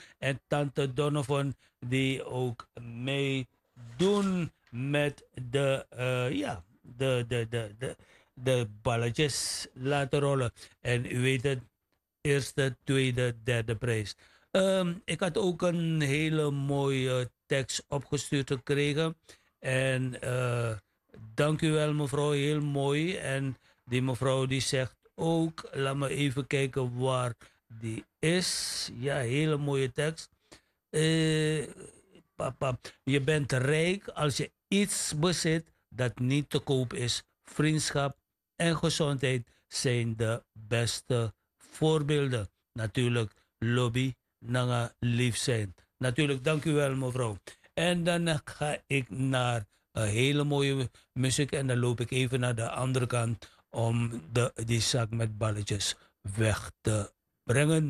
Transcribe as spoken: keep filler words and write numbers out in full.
En tante Donovan die ook meedoen met de, uh, ja, de, de, de, de, de balletjes laten rollen. En u weet het, eerste, tweede, derde prijs. Um, ik had ook een hele mooie tekst opgestuurd gekregen. En uh, dank u wel mevrouw, heel mooi. En die mevrouw die zegt ook, laat me even kijken waar die is. Ja, hele mooie tekst. Uh, papa, je bent rijk als je iets bezit dat niet te koop is. Vriendschap en gezondheid zijn de beste voorbeelden. Natuurlijk, lobby, nanga lief zijn. Natuurlijk, dank u wel mevrouw. En dan ga ik naar een hele mooie muziek en dan loop ik even naar de andere kant om de, die zak met balletjes weg te brengen.